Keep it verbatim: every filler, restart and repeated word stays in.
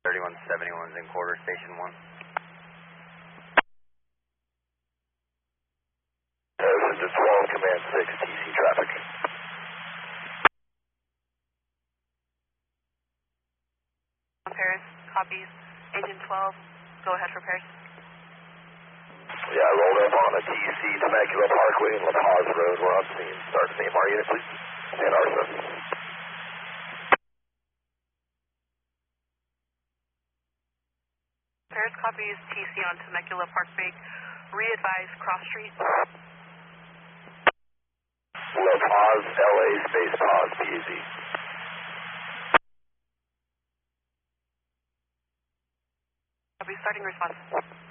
thirty-one seventy-one's in quarter, station one. This is twelve, command six, T C traffic. Paris, copies. Agent twelve, go ahead for Paris. Yeah, I rolled up on a T C Temecula Parkway and La Paz Road. We're on scene. Start the name, our unit, please. And R seven. Paris, copies. T C on Temecula Parkway. Re-advise cross street. La Paz, L A, space pause, P A Z. Copy, starting response.